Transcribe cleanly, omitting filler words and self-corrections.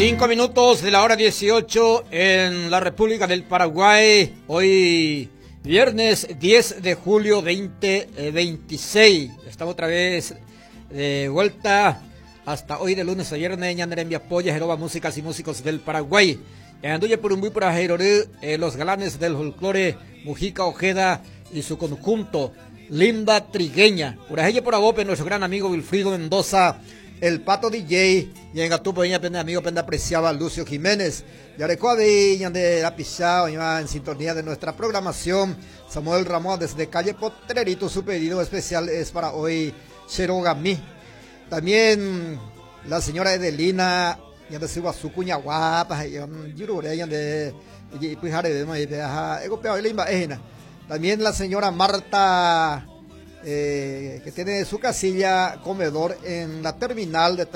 5 minutos de la hora 18 en la República del Paraguay. Hoy viernes 10 de julio 2026. Estamos otra vez de vuelta hasta hoy de lunes a viernes. Ñandere envía pollas, Jeroba músicas y músicos del Paraguay. Anduye por un muy por Ajeroré, los galanes del folclore, Mujica Ojeda y su conjunto, Linda Trigueña. Por ahí por Agope, nuestro gran amigo Wilfrido Mendoza, el Pato DJ, y en Gatupo, amigo Penda apreciaba Lucio Jiménez. Yarecoa de la Pichao, en sintonía de nuestra programación. Samuel Ramón desde calle Potrerito, su pedido especial es para hoy, Cherogami. También la señora Edelina, y de su cuña guapa, y de también la señora Marta, que tiene su casilla comedor en la terminal de